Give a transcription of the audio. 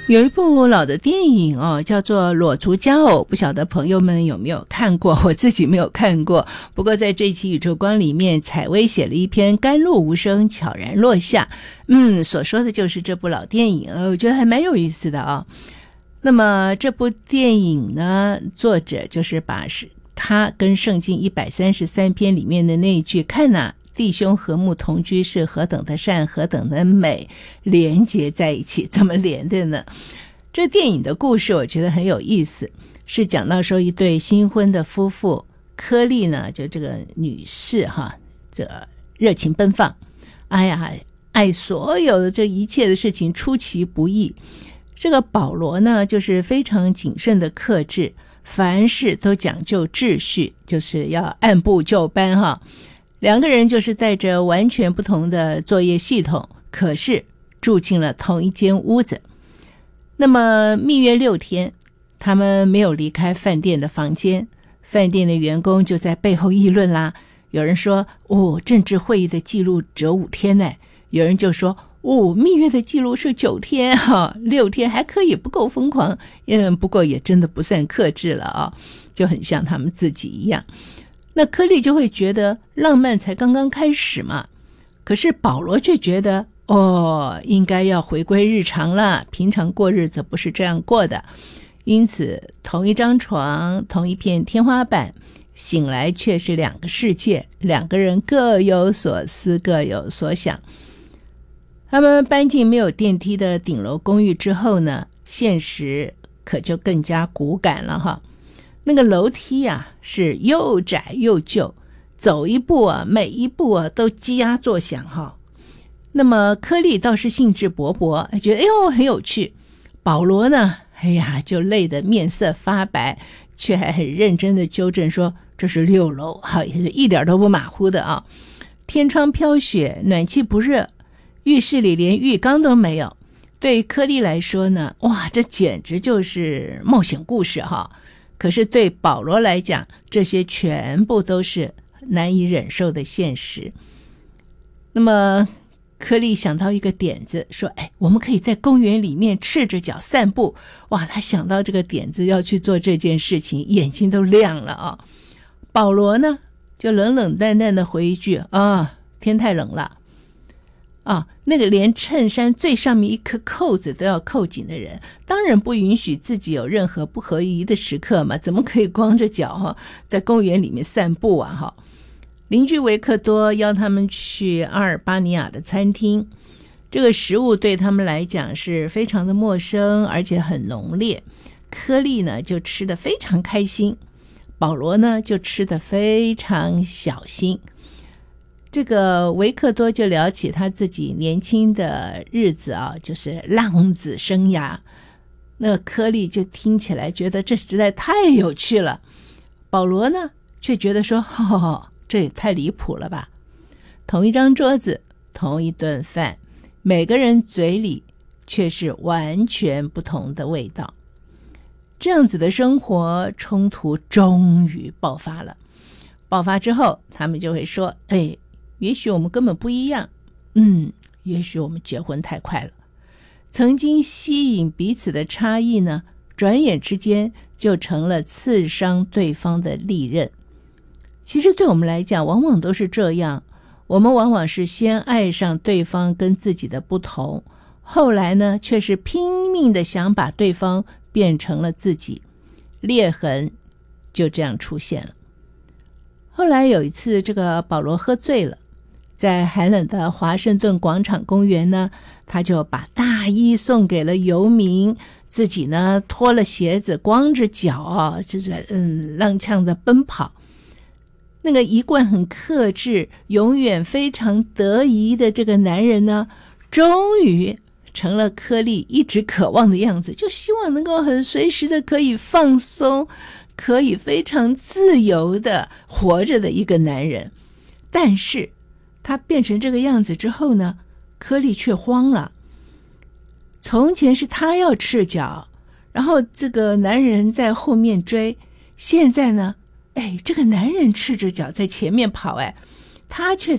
有一部老的电影叫做《裸足佳偶》，不晓得朋友们有没有看过，我自己没有看过。不过在这一期宇宙光里面，采薇写了一篇《甘露无声悄然落下》，所说的就是这部老电影，我觉得还蛮有意思的啊。那么这部电影呢，作者就是把他跟圣经133篇里面的那一句看哪，弟兄和睦同居是何等的善，何等的美，连结在一起。怎么连的呢？这电影的故事我觉得很有意思，是讲到说一对新婚的夫妇，柯利呢就这个女士这热情奔放，爱所有的这一切的事情出其不意。这个保罗呢就是非常谨慎的克制，凡事都讲究秩序，就是要按部就班两个人就是带着完全不同的作业系统，可是住进了同一间屋子。那么蜜月6天，他们没有离开饭店的房间，饭店的员工就在背后议论啦。有人说政治会议的记录只有5天呢，有人就说蜜月的记录是9天6天还可以，不够疯狂。不过也真的不算克制了就很像他们自己一样。那柯利就会觉得浪漫才刚刚开始嘛，可是保罗却觉得应该要回归日常了，平常过日子不是这样过的。因此同一张床，同一片天花板，醒来却是2个世界，两个人各有所思，各有所想。他们搬进没有电梯的顶楼公寓之后呢，现实可就更加骨感了那个楼梯是又窄又旧，走一步每一步都叽呀作响那么柯利倒是兴致勃勃，觉得很有趣。保罗呢就累得面色发白，却还很认真的纠正说这是6楼也是一点都不马虎的天窗飘雪，暖气不热，浴室里连浴缸都没有。对柯利来说呢，这简直就是冒险故事可是对保罗来讲，这些全部都是难以忍受的现实。那么柯利想到一个点子，说我们可以在公园里面赤着脚散步。他想到这个点子要去做这件事情，眼睛都亮了保罗呢就冷冷淡淡的回一句天太冷了那个连衬衫最上面一颗扣子都要扣紧的人，当然不允许自己有任何不合宜的时刻嘛，怎么可以光着脚在公园里面散步邻居维克多邀他们去阿尔巴尼亚的餐厅，这个食物对他们来讲是非常的陌生，而且很浓烈。柯利呢就吃得非常开心，保罗呢就吃得非常小心。这个维克多就聊起他自己年轻的日子就是浪子生涯。那柯利就听起来觉得这实在太有趣了，保罗呢却觉得说这也太离谱了吧。同一张桌子，同一顿饭，每个人嘴里却是完全不同的味道。这样子的生活冲突终于爆发了。爆发之后，他们就会说也许我们根本不一样，也许我们结婚太快了。曾经吸引彼此的差异呢，转眼之间就成了刺伤对方的利刃。其实对我们来讲，往往都是这样，我们往往是先爱上对方跟自己的不同，后来呢，却是拼命的想把对方变成了自己，裂痕就这样出现了。后来有一次，这个保罗喝醉了，在寒冷的华盛顿广场公园呢，他就把大衣送给了游民，自己呢脱了鞋子，光着脚就是踉跄的奔跑。那个一贯很克制，永远非常得意的这个男人呢，终于成了柯利一直渴望的样子，就希望能够很随时的可以放松，可以非常自由的活着的一个男人。但是他变成这个样子之后呢，柯利却慌了。从前是他要赤脚，然后这个男人在后面追，现在呢这个男人赤着脚在前面跑他却